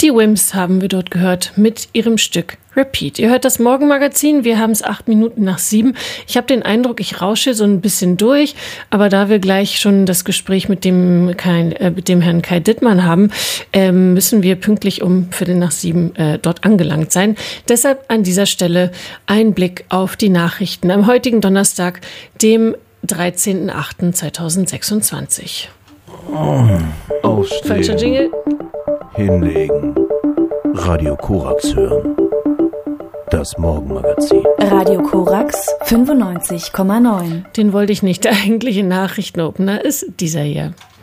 Die Wimps haben wir dort gehört mit ihrem Stück Repeat. Ihr hört das Morgenmagazin, wir haben es 8 Minuten nach 7. Ich habe den Eindruck, ich rausche so ein bisschen durch, aber da wir gleich schon das Gespräch mit dem Herrn Kai Dittmann haben, müssen wir pünktlich um 6:45 dort angelangt sein. Deshalb an dieser Stelle ein Blick auf die Nachrichten am heutigen Donnerstag, dem 13.08.2026. Aufstehen. Falscher Jingle. Hinlegen. Radio Korax hören. Das Morgenmagazin. Radio Korax 95,9. Den wollte ich nicht. Der eigentliche Nachrichtenopener ist dieser hier.